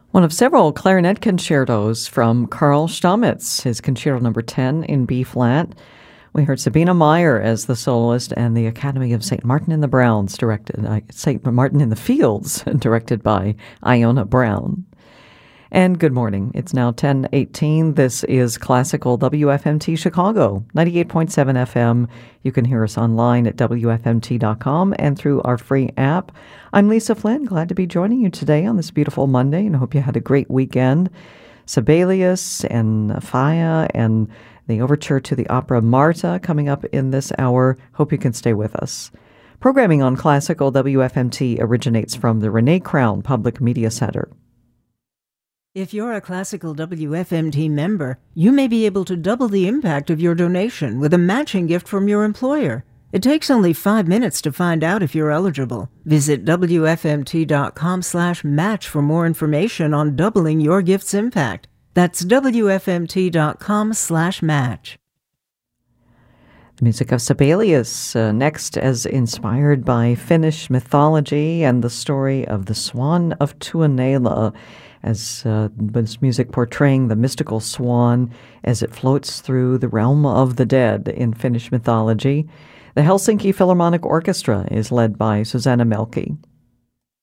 One of several clarinet concertos from Carl Stamitz, his concerto number 10 in B-flat. We heard Sabina Meyer as the soloist and the Academy of St. Martin in the Fields, directed by Iona Brown. And good morning. It's now 10:18. This is Classical WFMT Chicago, 98.7 FM. You can hear us online at WFMT.com and through our free app. I'm Lisa Flynn, glad to be joining you today on this beautiful Monday, and I hope you had a great weekend. Sibelius and Faya and the overture to the opera Marta coming up in this hour. Hope you can stay with us. Programming on Classical WFMT originates from the Renee Crown Public Media Center. If you're a Classical WFMT member, you may be able to double the impact of your donation with a matching gift from your employer. It takes only 5 minutes to find out if you're eligible. Visit WFMT.com/match for more information on doubling your gift's impact. That's WFMT.com/match. The music of Sibelius, next as inspired by Finnish mythology and the story of the Swan of Tuonela, as this music portraying the mystical swan as it floats through the realm of the dead in Finnish mythology. The Helsinki Philharmonic Orchestra is led by Susanna Melki.